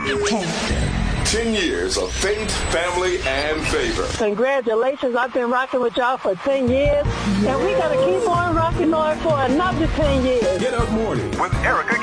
10 years of faith, family, and favor. Congratulations. I've been rocking with y'all for 10 years, and we're going to keep on rocking on for another 10 years. Get Up Morning with Erica